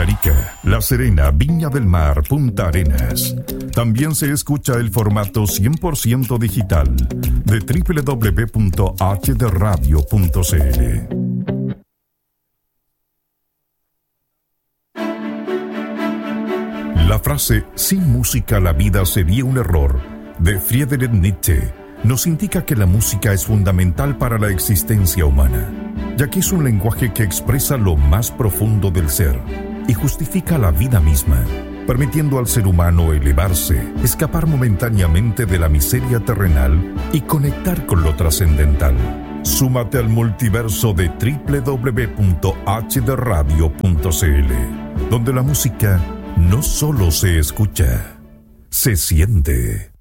Arica, La Serena, Viña del Mar, Punta Arenas. También se escucha el formato 100% digital de www.hdradio.cl. La frase «sin música la vida sería un error» de Friedrich Nietzsche nos indica que la música es fundamental para la existencia humana, ya que es un lenguaje que expresa lo más profundo del ser y justifica la vida misma, permitiendo al ser humano elevarse, escapar momentáneamente de la miseria terrenal y conectar con lo trascendental. Súmate al multiverso de www.hdradio.cl, donde la música no solo se escucha, se siente.